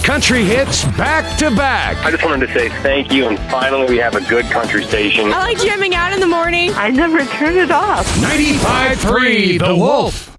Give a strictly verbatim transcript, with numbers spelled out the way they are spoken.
country hits back to back. I just wanted to say thank you, and finally we have a good country station. I like jamming out in the morning. I never turn it off. ninety-five point three The Wolf.